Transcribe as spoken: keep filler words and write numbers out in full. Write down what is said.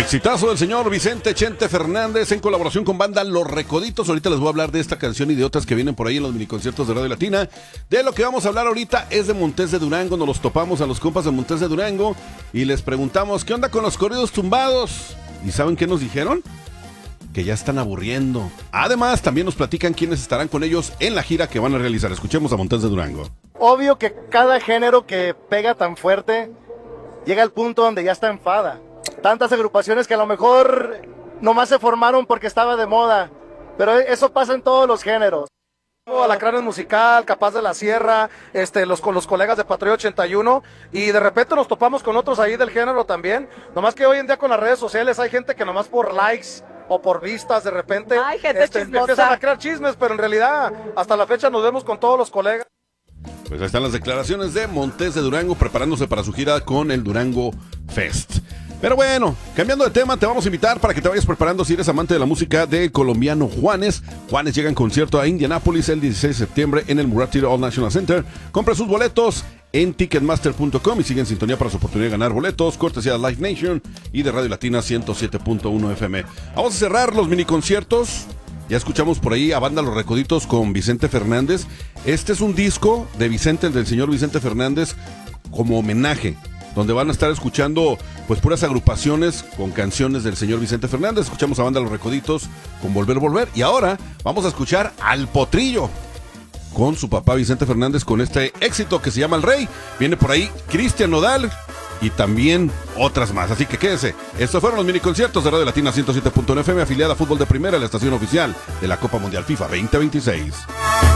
Exitazo del señor Vicente Chente Fernández en colaboración con banda Los Recoditos. Ahorita les voy a hablar de esta canción y de otras que vienen por ahí en los miniconciertos de Radio Latina. De lo que vamos a hablar ahorita es de Montes de Durango. Nos los topamos a los compas de Montes de Durango y les preguntamos ¿qué onda con los corridos tumbados? ¿Y saben qué nos dijeron? Que ya están aburriendo. Además, también nos platican quiénes estarán con ellos en la gira que van a realizar. Escuchemos a Montes de Durango. Obvio que cada género que pega tan fuerte llega al punto donde ya está enfada. Tantas agrupaciones que a lo mejor nomás se formaron porque estaba de moda, pero eso pasa en todos los géneros. Alacranes Musical, Capaz de la Sierra, este, los, con los colegas de Patrulla ochenta y uno, y de repente nos topamos con otros ahí del género también. Nomás que hoy en día con las redes sociales hay gente que nomás por likes o por vistas de repente Ay, gente este, chismosa. empiezan a crear chismes, pero en realidad hasta la fecha nos vemos con todos los colegas. Pues ahí están las declaraciones de Montes de Durango preparándose para su gira con el Durango Fest. Pero bueno, cambiando de tema, te vamos a invitar para que te vayas preparando si eres amante de la música del colombiano Juanes. Juanes llega en concierto a Indianápolis el dieciséis de septiembre en el Murat All National Center. Compra sus boletos en ticketmaster punto com y sigue en sintonía para su oportunidad de ganar boletos, cortesía de Live Nation y de Radio Latina ciento siete punto uno F M. Vamos a cerrar los miniconciertos. Ya escuchamos por ahí a banda Los Recoditos con Vicente Fernández. Este es un disco de Vicente, del señor Vicente Fernández, como homenaje, donde van a estar escuchando pues puras agrupaciones con canciones del señor Vicente Fernández. Escuchamos a banda Los Recoditos con Volver, Volver. Y ahora vamos a escuchar al Potrillo con su papá Vicente Fernández con este éxito que se llama El Rey. Viene por ahí Cristian Nodal y también otras más. Así que quédese. Estos fueron los miniconciertos de Radio Latina ciento siete punto uno F M, afiliada a Fútbol de Primera, la estación oficial de la Copa Mundial FIFA veinte veintiséis.